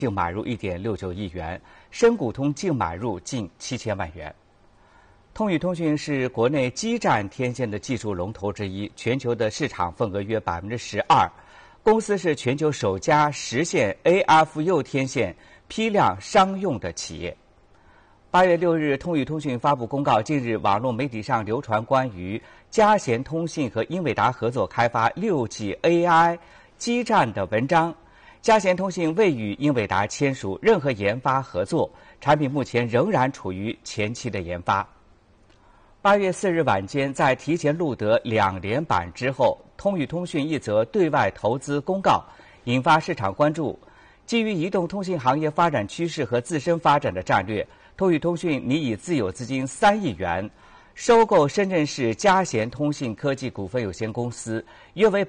净买入1.69亿元，深股通净买入近7000万元。通宇通讯是国内基站天线的技术龙头之一，全球的市场份额约12%。公司是全球首家实现 AFU 天线批量商用的企业。8月6日，通宇通讯发布公告，近日网络媒体上流传关于嘉贤通信和英伟达合作开发6G AI 基站的文章。嘉贤通信未与英伟达签署任何研发合作，产品目前仍然处于前期的研发。8月4日晚间，在提前录得2连板之后，通宇通讯一则对外投资公告引发市场关注。基于移动通信行业发展趋势和自身发展的战略，通宇通讯拟以自有资金3亿元收购深圳市嘉贤通信科技股份有限公司约为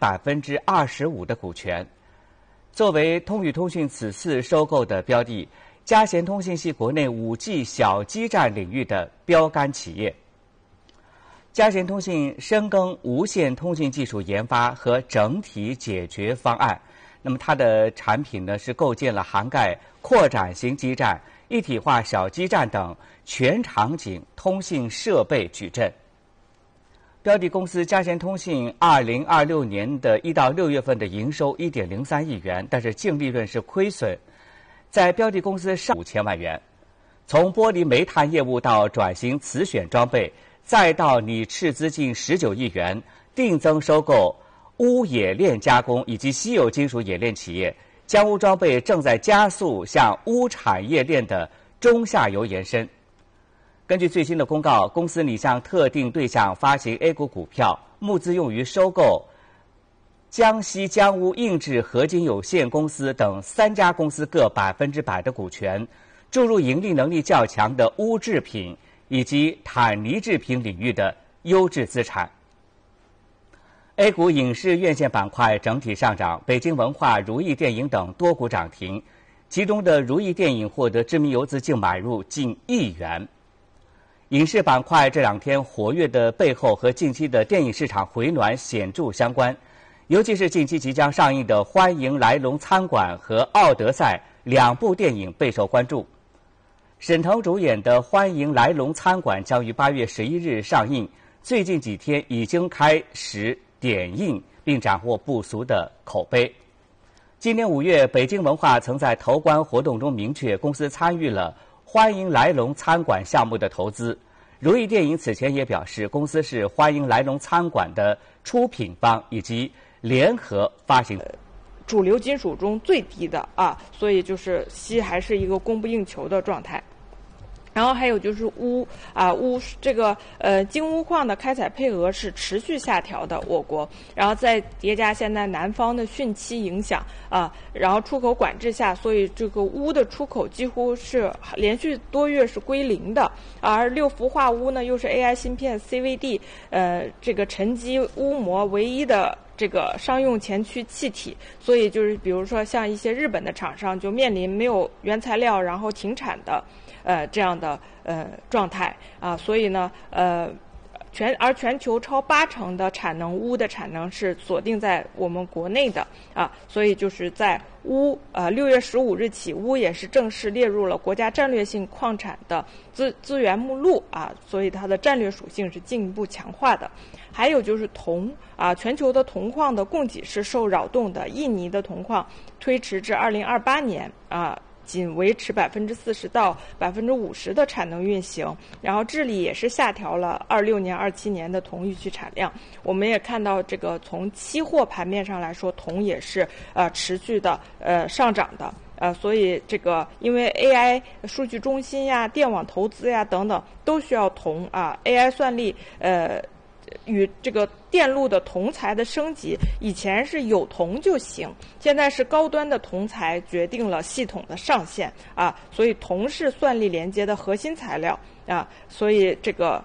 25%的股权。作为通宇通讯此次收购的标的，嘉贤通信系国内5G 小基站领域的标杆企业。嘉贤通信深耕无线通信技术研发和整体解决方案。那么它的产品呢是构建了涵盖扩展型基站、一体化小基站等全场景通信设备矩阵。标的公司嘉贤通信2026年的1到6月份的营收1.03亿元，但是净利润是亏损。在标的公司上5000万元。从玻璃煤炭业务到转型磁选装备，再到拟斥资近19亿元定增收购钨冶炼加工以及稀有金属冶炼企业，江钨装备正在加速向钨产业链的中下游延伸。根据最新的公告，公司拟向特定对象发行 A 股股票，募资用于收购江西江钨硬质合金有限公司等3家公司各100%的股权，注入盈利能力较强的钨制品以及坦尼制品领域的优质资产。A 股影视院线板块整体上涨，北京文化、如意电影等多股涨停，其中的如意电影获得知名游资净买入近1亿元。影视板块这2天活跃的背后和近期的电影市场回暖显著相关，尤其是近期即将上映的《欢迎来龙餐馆》和《奥德赛》2部电影备受关注。沈腾主演的《欢迎来龙餐馆》将于8月11日上映，最近几天已经开始点映，并斩获不俗的口碑。今年5月，北京文化曾在投关活动中明确，公司参与了欢迎来龙餐馆项目的投资。如意电影此前也表示，公司是欢迎来龙餐馆的出品方以及联合发行。 主流金属中最低的所以就是锡还是一个供不应求的状态。然后还有就是钨这个京钨矿的开采配额是持续下调的，我国，然后再叠加现在南方的汛期影响然后出口管制下，所以这个钨的出口几乎是连续多月是归零的，而6氟化钨呢又是 AI 芯片 CVD 这个沉积钨膜唯一的这个商用前驱气体，所以就是比如说像一些日本的厂商就面临没有原材料然后停产的这样的状态所以呢全球超80%的产能钨的产能是锁定在我们国内的所以就是在钨6月15日起，钨也是正式列入了国家战略性矿产的资源目录所以它的战略属性是进一步强化的。还有就是铜全球的铜矿的供给是受扰动的，印尼的铜矿推迟至2028年仅维持40%到50%的产能运行，然后智利也是下调了26年、27年的铜预期产量。我们也看到这个从期货盘面上来说，铜也是持续的上涨的所以这个因为 AI 数据中心呀、电网投资呀等等都需要铜AI 算力与这个电路的铜材的升级，以前是有铜就行，现在是高端的铜材决定了系统的上限所以铜是算力连接的核心材料所以这个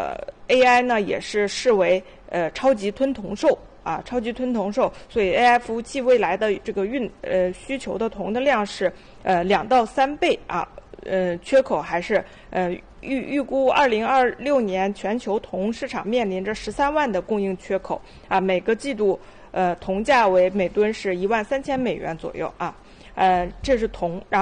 AI 呢也是视为超级吞铜兽超级吞铜兽，所以 AI 服务器未来的这个需求的铜的量是2到3倍缺口还是预估2026年全球铜市场面临着13万的供应缺口每个季度铜价为每吨是13000美元左右这是铜，然后